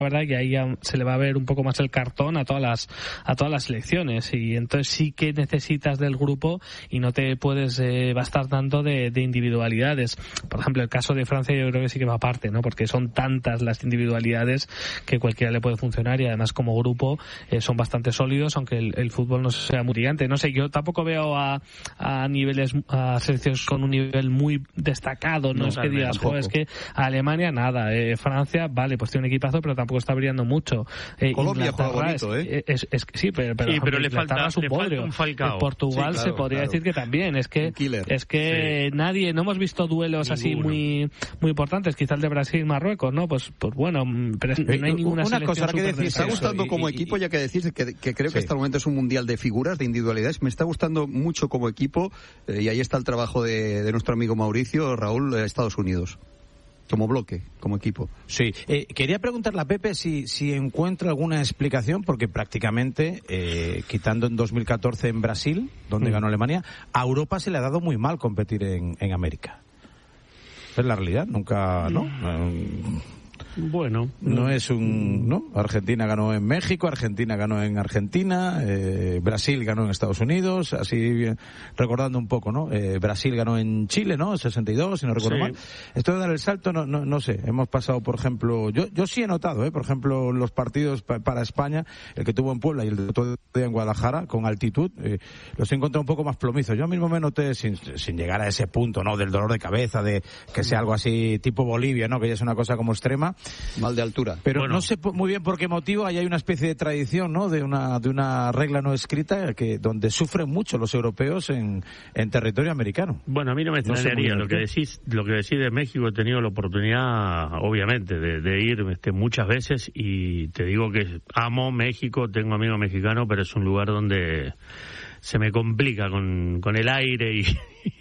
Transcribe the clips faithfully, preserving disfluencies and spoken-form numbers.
verdad que ahí ya se le va a ver un poco más el cartón a todas las a todas las selecciones, y entonces sí que necesitas del grupo y no te puedes eh, bastar tanto de, de individualidades. Por ejemplo, el caso de Francia yo creo que sí que va aparte, ¿no? Porque son tantas las individualidades que cualquiera le puede funcionar, y además como grupo eh, son bastante sólidos, aunque el, el fútbol no sea muy gigante. No sé, yo tampoco veo a, a niveles a selecciones con un nivel muy destacado, no, no es que digas, joder, es que a Alemania nada, eh, Francia vale, pues tiene un equipazo, pero tampoco está brillando mucho. Eh, Colombia juega bonito, es, ¿eh? Es, es, es, sí, pero, pero, sí, pero le falta, falta, un, le falta un Falcao. Portugal sí, claro, se podría claro. decir que también. Es que es que sí. nadie, no hemos visto duelos Ninguno. así muy muy importantes. Quizá el de Brasil y Marruecos, ¿no? Pues, pues bueno, pero es, no hay ninguna una selección. Cosa que decir, está gustando como y, equipo, ya que decir que, que creo sí. que hasta el momento es un mundial de figuras, de individualidades. Me está gustando mucho como equipo, eh, y ahí está el trabajo de, de nuestro amigo Mauricio, Raúl, eh, Estados Unidos. Como bloque, como equipo. Sí, eh, quería preguntarle a Pepe si, si encuentra alguna explicación, porque prácticamente, eh, quitando en dos mil catorce en Brasil, donde mm. ganó Alemania, a Europa se le ha dado muy mal competir en, en América. Es la realidad, nunca, ¿no? Mm. Bueno, no es un, ¿no? Argentina ganó en México, Argentina ganó en Argentina, eh, Brasil ganó en Estados Unidos, así recordando un poco, ¿no? Eh, Brasil ganó en Chile, ¿no? sesenta y dos, si no recuerdo sí. mal. Esto de dar el salto, no, no, no sé. Hemos pasado, por ejemplo, yo, yo sí he notado, ¿eh? Por ejemplo, los partidos pa- para España, el que tuvo en Puebla y el de otro día en Guadalajara, con altitud, eh, los he encontrado un poco más plomizos. Yo mismo me noté, sin, sin llegar a ese punto, ¿no? Del dolor de cabeza, de que sea algo así tipo Bolivia, ¿no? Que ya es una cosa como extrema. Mal de altura. Pero bueno. no sé muy bien por qué motivo. Ahí hay una especie de tradición, ¿no? De una de una regla no escrita que donde sufren mucho los europeos en, en territorio americano. Bueno, a mí no me extrañaría no lo que decís, lo que decís de México. He tenido la oportunidad, obviamente, de, de ir este, muchas veces, y te digo que amo México, tengo amigos mexicanos, pero es un lugar donde se me complica con, con el aire y,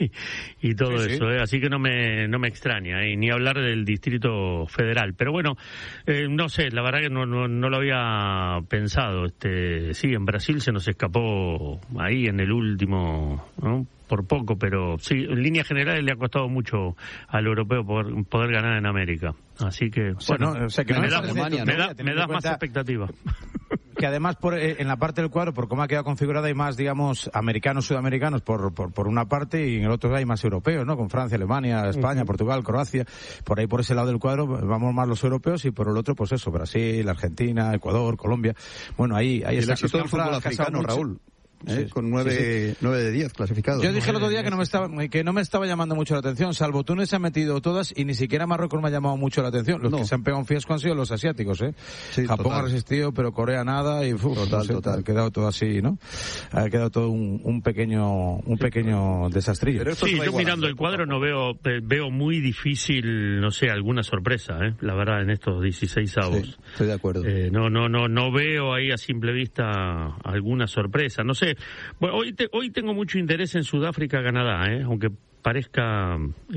y todo sí, eso, sí. ¿eh? Así que no me no me extraña, ¿eh? Ni hablar del Distrito Federal. Pero bueno, eh, no sé, la verdad que no, no, no lo había pensado. Este, sí, en Brasil se nos escapó ahí en el último, ¿no? Por poco, pero sí, en líneas generales le ha costado mucho al europeo poder, poder ganar en América. Así que, o sea, bueno, no, o sea, que me, no da, Alemania, me, ¿no? da, me da más expectativa. Que además por, eh, en la parte del cuadro, por cómo ha quedado configurada, hay más, digamos, americanos, sudamericanos por, por, por una parte, y en el otro hay más europeos, ¿no? Con Francia, Alemania, España, uh-huh. Portugal, Croacia. Por ahí, por ese lado del cuadro, vamos más los europeos, y por el otro, pues eso, Brasil, Argentina, Ecuador, Colombia. Bueno, ahí, ahí está. El fútbol africano, Raúl. ¿Eh? Sí, con nueve, sí, sí. nueve de diez clasificados. Yo dije el otro día que no me estaba que no me estaba llamando mucho la atención, salvo Túnez se han metido todas, y ni siquiera Marruecos me ha llamado mucho la atención. Los no. que se han pegado un fiasco han sido los asiáticos, ¿eh? Sí, Japón total. ha resistido, pero Corea nada, y uf, total, no sé, total. ha quedado todo así, ¿no? Ha quedado todo un, un pequeño un pequeño desastrillo. Sí, yo mirando el cuadro no veo veo muy difícil, no sé, alguna sorpresa, ¿eh? La verdad, en estos dieciséis avos. Sí, estoy de acuerdo. Eh, no, no, no, no veo ahí a simple vista alguna sorpresa. No sé. Bueno, hoy te, hoy tengo mucho interés en Sudáfrica-Canadá, ¿eh? Aunque parezca...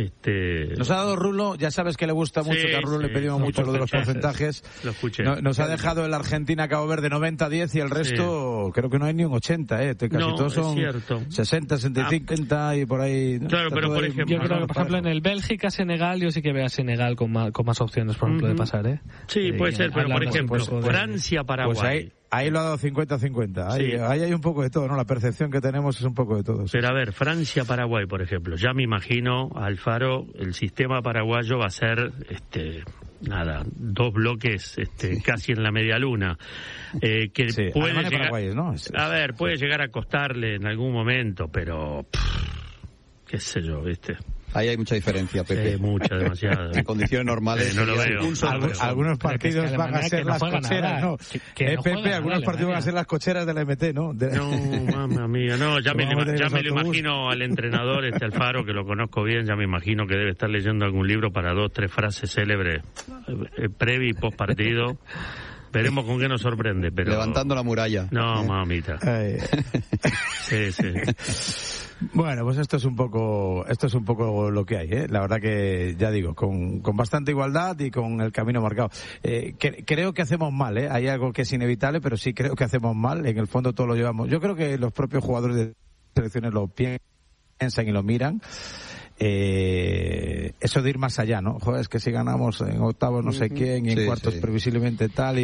este Nos ha dado Rulo, ya sabes que le gusta mucho, sí, que a Rulo sí, le pedimos mucho lo de los porcentajes. Lo escuché. No, nos ha dejado el Argentina-Cabo Verde noventa a diez, y el resto sí. creo que no hay ni un ochenta, ¿eh? Casi no, todos son cierto. sesenta, sesenta y cinco ah. y por ahí. ¿no? Claro, pero por ejemplo... Yo creo que, por ejemplo, en el Bélgica-Senegal, yo sí que veo a Senegal con más, con más opciones, por ejemplo, uh-huh. de pasar, ¿eh? Sí, eh, puede ser, pero por ejemplo, Francia-Paraguay... Pues ahí, ahí lo ha dado cincuenta a cincuenta. Ahí, sí. ahí hay un poco de todo, ¿no? La percepción que tenemos es un poco de todo. Sí. Pero a ver, Francia-Paraguay, por ejemplo, ya me imagino, Alfaro, el sistema paraguayo va a ser, este, nada, dos bloques, este, sí. casi en la media luna, eh, que sí. puede llegar, Paraguay, ¿no? Es, a ver, puede llegar a costarle en algún momento, pero, pff, qué sé yo, ¿viste? Ahí hay mucha diferencia, Pepe. Sí, mucha, demasiada. En condiciones normales. Eh, no lo veo. Algu- algunos partidos que van a ser las cocheras, ¿no? Que, que eh, no Pepe, algunos nada, partidos van a ser las cocheras de la M T, ¿no? De... No, mamma mía, no, ya me, ya me lo imagino al entrenador, este Alfaro, que lo conozco bien, ya me imagino que debe estar leyendo algún libro para dos, tres frases célebres, eh, previ y post partido. Veremos con qué nos sorprende, pero... Levantando la muralla. No, mamita. Ay. Sí, sí. Bueno, pues esto es un poco esto es un poco lo que hay, ¿eh? La verdad que, ya digo, con, con bastante igualdad y con el camino marcado. Eh, que, creo que hacemos mal, ¿eh? Hay algo que es inevitable, pero sí creo que hacemos mal. En el fondo todo lo llevamos. Yo creo que los propios jugadores de selecciones lo piensan y lo miran. eh, eso de ir más allá, ¿no? Joder, es que si ganamos en octavos no sé quién y en sí, cuartos sí. previsiblemente tal